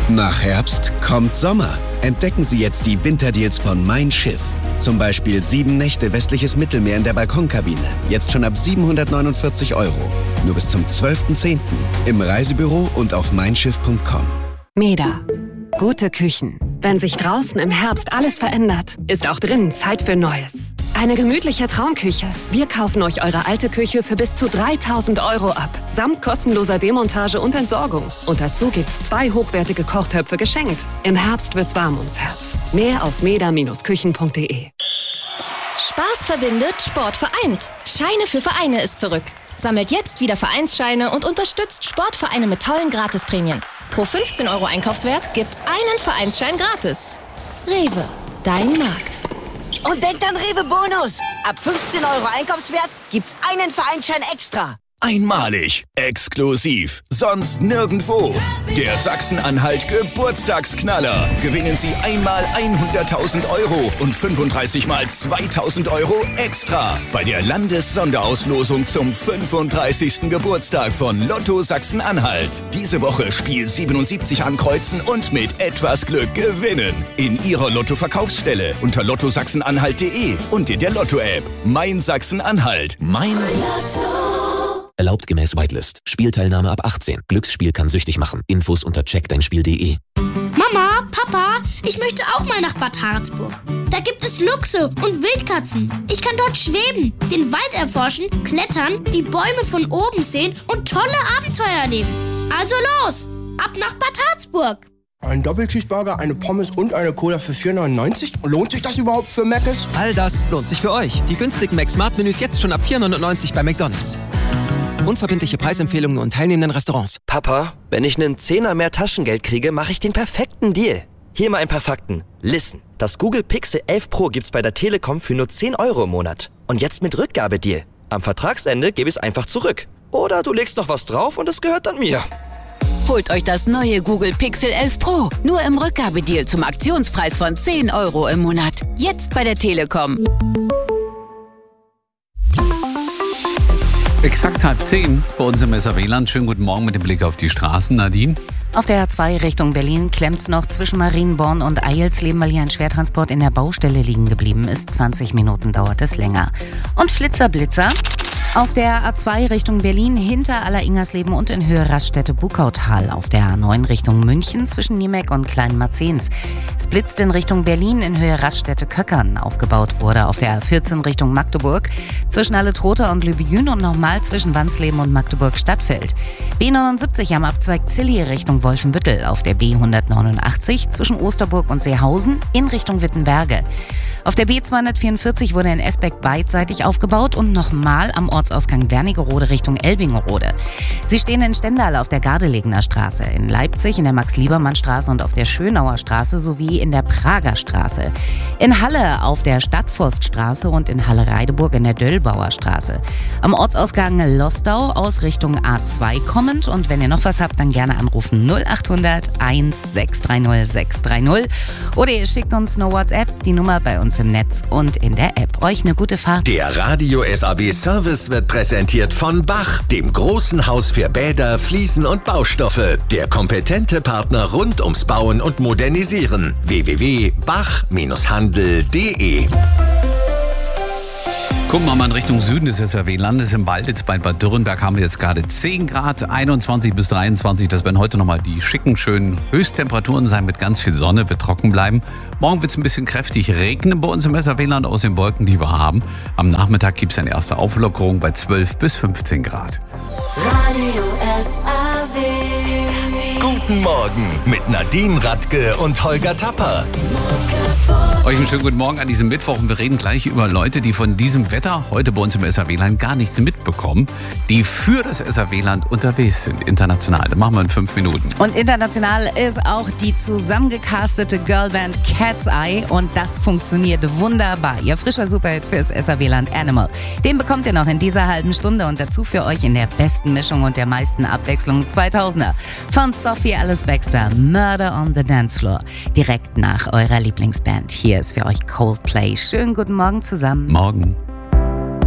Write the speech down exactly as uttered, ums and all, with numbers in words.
Nach Herbst kommt Sommer. Entdecken Sie jetzt die Winterdeals von Mein Schiff. Zum Beispiel sieben Nächte westliches Mittelmeer in der Balkonkabine. Jetzt schon ab siebenhundertneunundvierzig Euro. Nur bis zum zwölften zehnten Im Reisebüro und auf mein schiff punkt com. Meda. Gute Küchen. Wenn sich draußen im Herbst alles verändert, ist auch drinnen Zeit für Neues. Eine gemütliche Traumküche. Wir kaufen euch eure alte Küche für bis zu dreitausend Euro ab. Samt kostenloser Demontage und Entsorgung. Und dazu gibt's zwei hochwertige Kochtöpfe geschenkt. Im Herbst wird's warm ums Herz. Mehr auf meda Bindestrich küchen punkt de. Spaß verbindet, Sport vereint. Scheine für Vereine ist zurück. Sammelt jetzt wieder Vereinsscheine und unterstützt Sportvereine mit tollen Gratisprämien. Pro fünfzehn Euro Einkaufswert gibt's einen Vereinsschein gratis. Rewe, dein Markt. Und denkt an Rewe Bonus. Ab fünfzehn Euro Einkaufswert gibt's einen Vereinsschein extra. Einmalig, exklusiv, sonst nirgendwo. Der Sachsen-Anhalt Geburtstagsknaller. Gewinnen Sie einmal hunderttausend Euro und fünfunddreißig mal zweitausend Euro extra bei der Landessonderauslosung zum fünfunddreißigsten Geburtstag von Lotto Sachsen-Anhalt. Diese Woche Spiel siebenundsiebzig ankreuzen und mit etwas Glück gewinnen. In Ihrer Lotto-Verkaufsstelle unter lotto sachsen-anhalt punkt de und in der Lotto-App. Mein Sachsen-Anhalt. Mein Lotto. Erlaubt gemäß Whitelist. Spielteilnahme ab achtzehn. Glücksspiel kann süchtig machen. Infos unter check dein spiel punkt de. Mama, Papa, ich möchte auch mal nach Bad Harzburg. Da gibt es Luchse und Wildkatzen. Ich kann dort schweben, den Wald erforschen, klettern, die Bäume von oben sehen und tolle Abenteuer erleben. Also los, ab nach Bad Harzburg. Ein Doppelcheeseburger, eine Pommes und eine Cola für vier neunundneunzig? Lohnt sich das überhaupt für Mc's? All das lohnt sich für euch. Die günstigen Mac-Smart-Menüs jetzt schon ab vier neunundneunzig bei McDonald's. Unverbindliche Preisempfehlungen und teilnehmenden Restaurants. Papa, wenn ich einen Zehner mehr Taschengeld kriege, mache ich den perfekten Deal. Hier mal ein paar Fakten. Listen, das Google Pixel elf Pro gibt's bei der Telekom für nur zehn Euro im Monat. Und jetzt mit Rückgabedeal. Am Vertragsende gebe ich es einfach zurück. Oder du legst noch was drauf und es gehört dann mir. Holt euch das neue Google Pixel elf Pro. Nur im Rückgabedeal zum Aktionspreis von zehn Euro im Monat. Jetzt bei der Telekom. Exakt halb zehn bei uns im S R W-Land. Schönen guten Morgen mit dem Blick auf die Straßen. Nadine? Auf der A zwei Richtung Berlin klemmt's noch zwischen Marienborn und Eilsleben, weil hier ein Schwertransport in der Baustelle liegen geblieben ist. zwanzig Minuten dauert es länger. Und Flitzer, Blitzer. Auf der A zwei Richtung Berlin hinter Aller-Ingersleben und in Höhe Raststätte-Bukautal. Auf der A neun Richtung München zwischen Niemek und Kleinmarzens. Es blitzt in Richtung Berlin in Höhe Raststätte-Köckern. Aufgebaut wurde auf der A vierzehn Richtung Magdeburg zwischen Alle-Trotha und Lübejün und nochmal zwischen Wansleben und Magdeburg-Stadtfeld. B neunundsiebzig am Abzweig Zilli Richtung Wolfenbüttel. Auf der B hundertneunundachtzig zwischen Osterburg und Seehausen in Richtung Wittenberge. Auf der B zweihundertvierundvierzig wurde in Esbeck beidseitig aufgebaut und nochmal am Ortsausgang Wernigerode Richtung Elbingerode. Sie stehen in Stendal auf der Gardelegner Straße, in Leipzig in der Max-Liebermann-Straße und auf der Schönauer Straße sowie in der Prager Straße. In Halle auf der Stadtforststraße und in Halle-Reideburg in der Döllbauer Straße. Am Ortsausgang Lostau aus Richtung A zwei kommend und wenn ihr noch was habt, dann gerne anrufen null achthundert eins sechs drei null sechs drei null oder ihr schickt uns eine WhatsApp, die Nummer bei uns im Netz und in der App. Euch eine gute Fahrt. Der Radio S A W Service wird präsentiert von Bach, dem großen Haus für Bäder, Fliesen und Baustoffe. Der kompetente Partner rund ums Bauen und Modernisieren. w w w punkt bach Handel punkt de. Gucken wir mal in Richtung Süden des S R W-Landes. Im Balditz bei Bad Dürrenberg haben wir jetzt gerade zehn Grad, einundzwanzig bis dreiundzwanzig. Das werden heute nochmal die schicken, schönen Höchsttemperaturen sein mit ganz viel Sonne, wird trocken bleiben. Morgen wird es ein bisschen kräftig regnen bei uns im S R W-Land aus den Wolken, die wir haben. Am Nachmittag gibt es eine erste Auflockerung bei zwölf bis fünfzehn Grad. Radio S R W. Guten Morgen mit Nadine Radke und Holger Tapper. Euch einen schönen guten Morgen an diesem Mittwoch und wir reden gleich über Leute, die von diesem Wetter heute bei uns im S R W-Land gar nichts mitbekommen, die für das S R W-Land unterwegs sind, international. Das machen wir in fünf Minuten. Und international ist auch die zusammengecastete Girlband Cat's Eye und das funktioniert wunderbar. Ihr frischer Superhit fürs S R W-Land Animal. Den bekommt ihr noch in dieser halben Stunde und dazu für euch in der besten Mischung und der meisten Abwechslung zweitausender von Sophie Alice Baxter, Murder on the Dance Floor. Direkt nach eurer Lieblingsband. Hier ist für euch Coldplay. Schönen guten Morgen zusammen. Morgen.